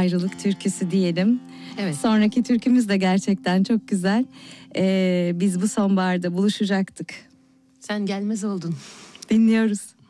ayrılık türküsü diyelim. Evet. Sonraki türkümüz de gerçekten çok güzel. Biz bu sonbaharda buluşacaktık. Sen gelmez oldun. Dinliyoruz.